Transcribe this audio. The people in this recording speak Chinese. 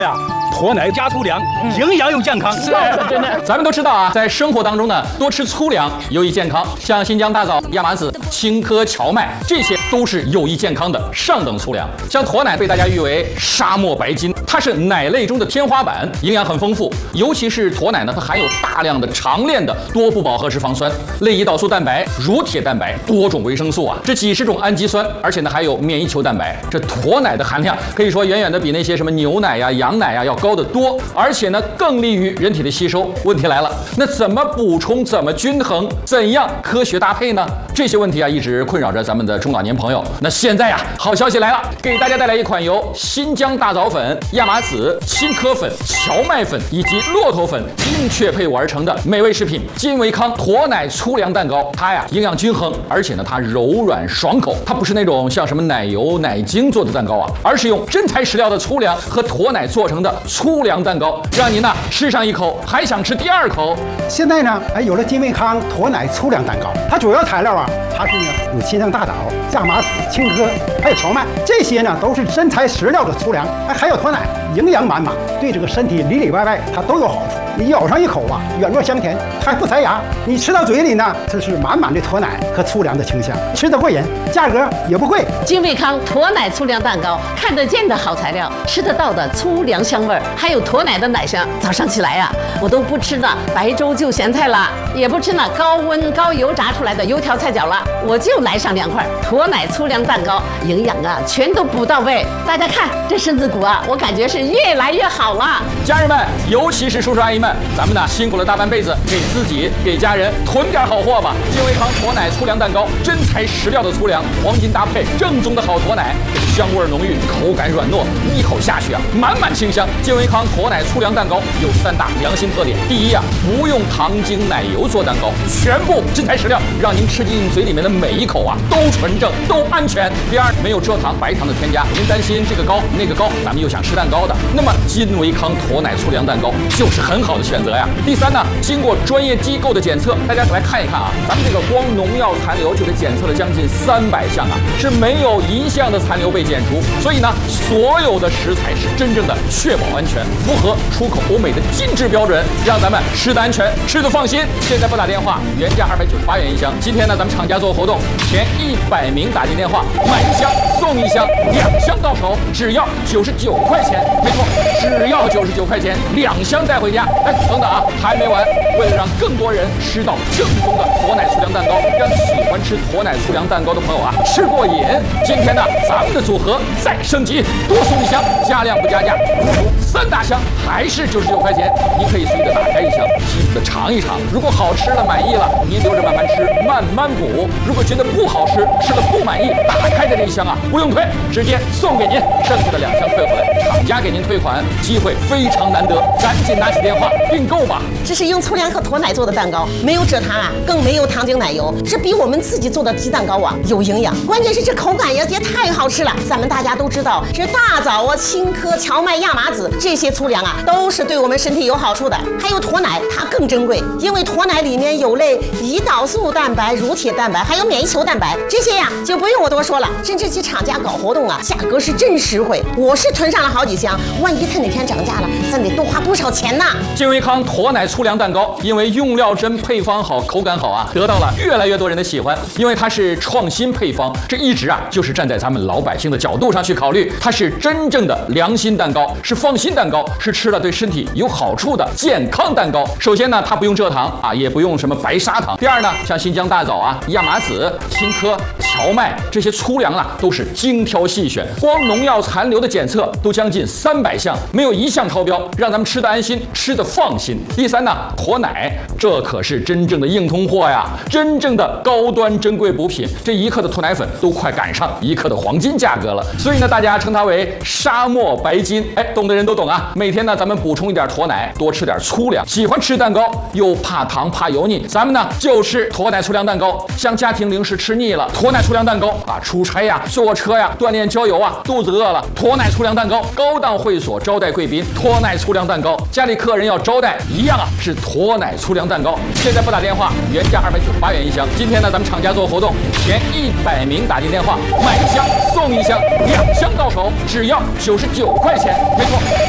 呀，脱奶加粗粮，营养又健康。 是，真的。咱们都知道啊，在生活当中呢，多吃粗粮有益健康，像新疆大枣、亚麻籽、青稞、荞麦，这些都是有益健康的上等粗粮。像驼奶被大家誉为沙漠白金，它是奶类中的天花板，营养很丰富。尤其是驼奶呢，它含有大量的长链的多不饱和脂肪酸、类胰岛素蛋白、乳铁蛋白、多种维生素啊，这几十种氨基酸，而且呢还有免疫球蛋白。这驼奶的含量可以说远远的比那些什么牛奶呀、羊奶呀要高得多，而且呢更利于人体的吸收。问题来了，那怎么补充？怎么均衡？怎样科学搭配呢？这些问题啊一直困扰着咱们的中老年朋友。那现在呀，好消息来了，给大家带来一款由新疆大枣粉、亚麻籽、青稞粉、荞麦粉以及骆驼粉精确配伍而成的美味食品——金维康驼奶粗粮蛋糕。它呀营养均衡，而且呢它柔软爽口。它不是那种像什么奶油、奶精做的蛋糕啊，而是用真材实料的粗粮和驼奶做成的粗粮蛋糕，让您呢吃上一口还想吃第二口。 现在呢，有了金维康驼奶粗粮蛋糕，它主要材料啊，它是呢有新疆大枣、亚麻籽、青稞，还有荞麦，这些呢都是真材实料的粗粮，还有驼奶，营养满满，对这个身体里里外外它都有好处。你咬上一口啊，软糯香甜，还不塞牙。你吃到嘴里呢，这是满满的驼奶和粗粮的清香，吃得过瘾，价格也不贵。 金维康驼奶粗粮蛋糕，看得见的好材料，吃得到的粗粮香味儿，还有驼奶的奶香。早上起来呀，我都不吃那白粥就咸菜了，也不吃那高温高油炸出来的油条菜饺了，我就来上2块驼奶粗粮蛋糕，营养啊全都补到位。大家看这身子骨啊，我感觉是越来越好了。 家人们，尤其是叔叔阿姨们，咱们呢辛苦了大半辈子，给自己给家人囤点好货吧。金维康驼奶粗粮蛋糕，真材实料的粗粮，黄金搭配，正宗的好驼奶，香味浓郁，口感软糯，一口下去啊，满满清香。金维康驼奶粗粮蛋糕有3大良心特点：第一啊，不用糖精奶油做蛋糕，全部真材实料，让您吃进嘴里面的每一口啊都纯正，都安全。第二，没有蔗糖、白糖的添加，您担心这个高那个高，咱们又想吃蛋糕的，那么金维康驼奶粗粮蛋糕就是很好的选择呀。第三呢，经过专业机构的检测，大家来看一看啊，咱们这个光农药残留就给检测了将近300项啊，是没有一项的残留被检出，所以呢，所有的食材是真正的确保安全，符合出口欧美的金质标准，让咱们吃得安全，吃得放心。现在拨打电话，原价298元一箱，今天呢，咱们厂家做活动，前100名打进电话，买1箱送1箱，2箱到手只要99块钱，没错，只要99块钱，2箱带回家。哎，等等啊，还没完！为了让更多人吃到正宗的驼奶粗粮蛋糕，让喜欢吃驼奶粗粮蛋糕的朋友啊吃过瘾，今天呢，咱们的组合再升级，多送1箱，加量不加价，3大箱还是99块钱。您可以随意的打开1箱，细细的尝一尝，如果好吃了满意了，您留着慢慢吃，慢慢补；如果觉得不好吃，吃了不满意，打开的这1箱啊不用退，直接送给您，剩下的2箱退回来，厂家给您退款，机会非常难得，赶紧拿起电话订购吧。 这是用粗粮和驼奶做的蛋糕，没有蔗糖啊，更没有糖精奶油，这比我们自己做的鸡蛋糕啊有营养，关键是这口感也太好吃了。咱们大家都知道，这大枣啊、青稞、荞麦、亚麻籽这些粗粮啊，都是对我们身体有好处的。还有驼奶，它更珍贵，因为驼奶里面有类胰岛素蛋白、乳铁蛋白，还有免疫球蛋白，这些呀就不用我多说了。甚至去厂家搞活动啊，价格是真实惠，我是囤上了好几箱，万一它哪天涨价了，咱得多花不少钱呢。 金维康驼奶粗粮蛋糕，因为用料真、配方好、口感好啊，得到了越来越多人的喜欢。因为它是创新配方，这一直啊就是站在咱们老百姓的角度上去考虑，它是真正的良心蛋糕，是放心蛋糕，是吃了对身体有好处的健康蛋糕。首先呢，它不用蔗糖啊，也不用什么白砂糖。第二呢，像新疆大枣啊、亚麻籽、青稞、荞麦这些粗粮啊，都是精挑细选，光农药残留的检测都将近300项，没有1项超标，让咱们吃得安心，吃得放心。第三呢，驼奶，这可是真正的硬通货呀，真正的高端珍贵补品，这1克的驼奶粉都快赶上1克的黄金价格了，所以呢，大家称它为沙漠白金。哎，懂的人都懂啊。每天呢，咱们补充一点驼奶，多吃点粗粮。喜欢吃蛋糕又怕糖怕油腻，咱们呢就是驼奶粗粮蛋糕。像家庭零食吃腻了，驼奶粗粮蛋糕啊，出差呀、坐车呀、锻炼郊游啊，肚子饿了，驼奶粗粮蛋糕。高档会所招待贵宾，驼奶粗粮蛋糕。家里客人要招待，一样啊，是驼奶粗粮蛋糕。现在拨打电话，原价298元一箱，今天呢，咱们厂家做活动，前100名打进电话，买1箱送1箱，2箱到手只要99块钱，没错，